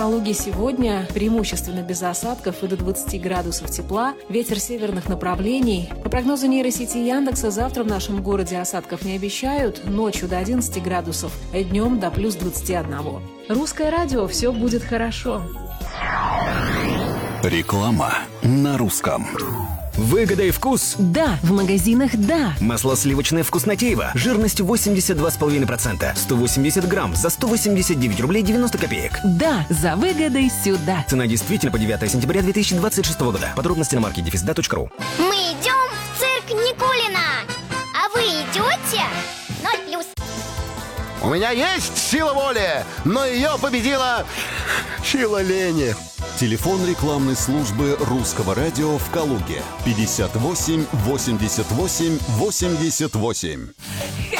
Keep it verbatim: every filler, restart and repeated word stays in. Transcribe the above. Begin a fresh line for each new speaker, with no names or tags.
Калуге сегодня преимущественно без осадков и до двадцати градусов тепла. Ветер северных направлений. По прогнозу нейросети Яндекса, завтра в нашем городе осадков не обещают. Ночью до одиннадцати градусов, а днем до плюс двадцати одного. Русское радио, все будет хорошо.
Реклама на русском.
Выгода и вкус?
Да, в магазинах да.
Масло сливочное «Вкуснотеево» жирностью восемьдесят два и пять десятых процента. сто восемьдесят грамм за сто восемьдесят девять рублей девяносто копеек.
Да, за выгодой сюда.
Цена действительно по девятое сентября две тысячи двадцать шестого года. Подробности на маркете дефисда точка ру.
Мы идем в цирк Никулина. А вы идете? Ноль плюс.
У меня есть сила воли, но ее победила сила лени.
Телефон рекламной службы русского радио в Калуге. пятьдесят восемь восемьдесят восемь восемьдесят восемь.